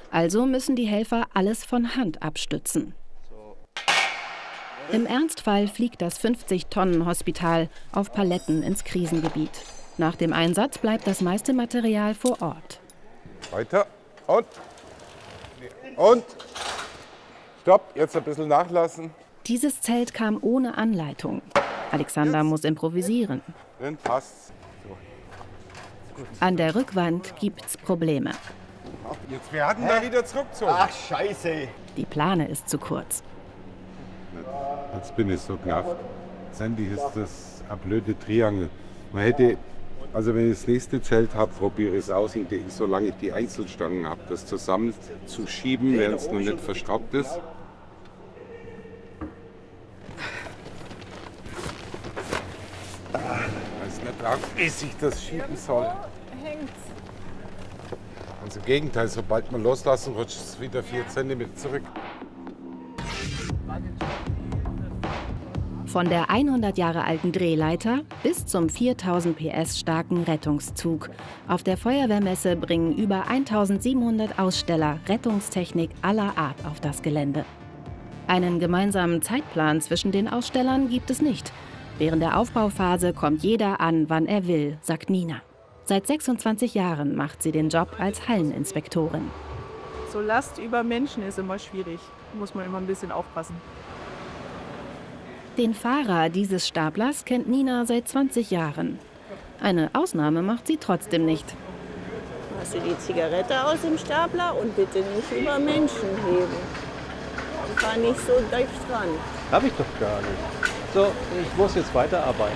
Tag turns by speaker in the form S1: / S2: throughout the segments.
S1: Also müssen die Helfer alles von Hand abstützen. Im Ernstfall fliegt das 50-Tonnen-Hospital auf Paletten ins Krisengebiet. Nach dem Einsatz bleibt das meiste Material vor Ort.
S2: Weiter und stopp, jetzt ein bisschen nachlassen.
S1: Dieses Zelt kam ohne Anleitung. Alexander muss improvisieren.
S2: Dann passt's.
S1: An der Rückwand gibt's Probleme.
S2: Jetzt werden da wieder zurückgezogen.
S3: Ach, scheiße.
S1: Die Plane ist zu kurz.
S2: Jetzt bin ich so knapp. Letztendlich ist das ein blöde Triangel. Man hätte, also wenn ich das nächste Zelt habe, probiere ich es aus, solange ich die Einzelstangen habe, das zusammen zu schieben, während es noch nicht verstraubt ist. Ich weiß nicht drauf, wie sich das schieben soll. Also im Gegenteil, sobald man loslassen, rutscht es wieder 4 cm zurück.
S1: Von der 100 Jahre alten Drehleiter bis zum 4000 PS starken Rettungszug. Auf der Feuerwehrmesse bringen über 1700 Aussteller Rettungstechnik aller Art auf das Gelände. Einen gemeinsamen Zeitplan zwischen den Ausstellern gibt es nicht. Während der Aufbauphase kommt jeder an, wann er will, sagt Nina. Seit 26 Jahren macht sie den Job als Halleninspektorin.
S4: So Last über Menschen ist immer schwierig. Muss man immer ein bisschen aufpassen.
S1: Den Fahrer dieses Staplers kennt Nina seit 20 Jahren. Eine Ausnahme macht sie trotzdem nicht.
S5: Hast du die Zigarette aus dem Stapler und bitte nicht über Menschen heben. Und fahr nicht so dicht dran.
S6: Hab ich doch gar nicht. So, ich muss jetzt weiterarbeiten.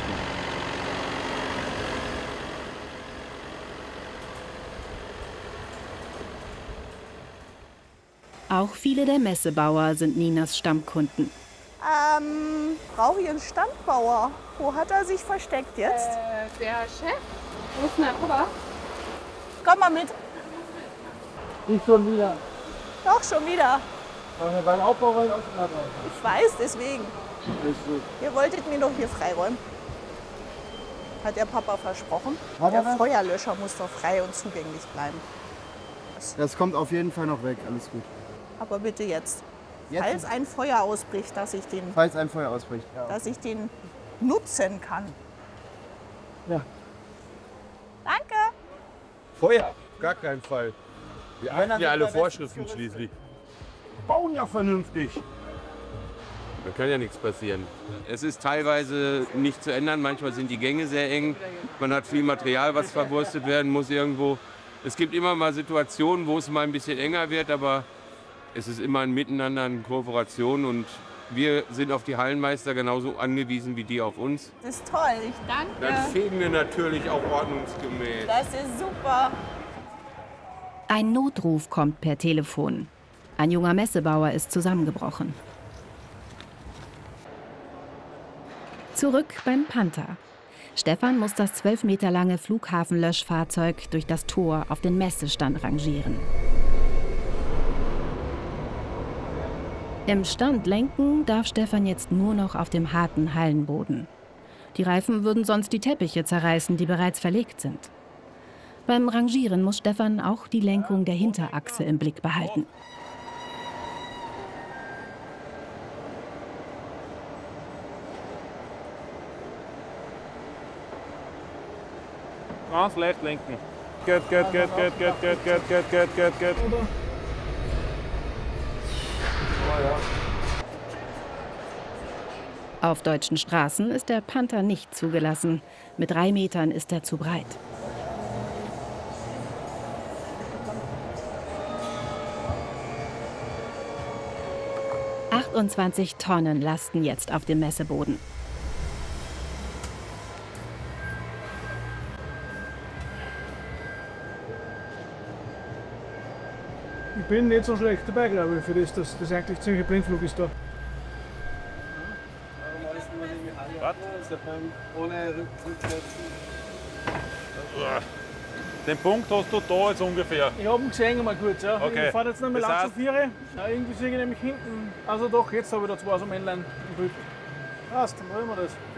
S1: Auch viele der Messebauer sind Ninas Stammkunden.
S4: Brauche ich einen Standbauer? Wo hat er sich versteckt jetzt?
S7: Der Chef. Wo ist denn der Papa?
S4: Komm mal mit.
S6: Nicht schon wieder.
S4: Doch, schon wieder.
S6: Beim Aufbau rein aus dem
S4: Ich weiß, deswegen. Ihr wolltet mir doch hier freiräumen. Hat der Papa versprochen. Der Feuerlöscher muss doch frei und zugänglich bleiben.
S3: Das kommt auf jeden Fall noch weg, alles gut.
S4: Aber bitte jetzt. Falls ein Feuer ausbricht, dass ich den,
S3: Falls ein Feuer ausbricht, ja.
S4: dass ich den nutzen kann.
S3: Ja.
S4: Danke.
S2: Feuer, gar keinen Fall. Wir achten ja alle Vorschriften schließlich.
S3: Bauen ja vernünftig.
S8: Da kann ja nichts passieren. Es ist teilweise nicht zu ändern, manchmal sind die Gänge sehr eng. Man hat viel Material, was verwurstet werden muss irgendwo. Es gibt immer mal Situationen, wo es mal ein bisschen enger wird, aber es ist immer ein Miteinander, eine Kooperation und wir sind auf die Hallenmeister genauso angewiesen wie die auf uns.
S4: Das ist toll, ich danke.
S8: Dann fegen wir natürlich auch ordnungsgemäß.
S4: Das ist super.
S1: Ein Notruf kommt per Telefon. Ein junger Messebauer ist zusammengebrochen. Zurück beim Panther. Stefan muss das 12 Meter lange Flughafenlöschfahrzeug durch das Tor auf den Messestand rangieren. Im Stand lenken darf Stefan jetzt nur noch auf dem harten Hallenboden. Die Reifen würden sonst die Teppiche zerreißen, die bereits verlegt sind. Beim Rangieren muss Stefan auch die Lenkung der Hinterachse im Blick behalten.
S9: Ganz leicht lenken. Gut.
S1: Auf deutschen Straßen ist der Panther nicht zugelassen. Mit 3 Metern ist er zu breit. – 28 Tonnen lasten jetzt auf dem Messeboden.
S10: Ich bin nicht so schlecht dabei, glaube ich, für das, dass das eigentlich ziemlich Blindflug ist da.
S9: Den Punkt hast du da jetzt ungefähr.
S10: Ich habe ihn gesehen mal kurz, ja.
S9: Okay.
S10: Ich fahre jetzt noch mal
S9: Das
S10: lang
S9: heißt-
S10: zu 4. Ja, irgendwie sehe ich nämlich hinten. Also doch, jetzt habe ich da 2 so Männlein im Bild. Passt, dann wollen wir das.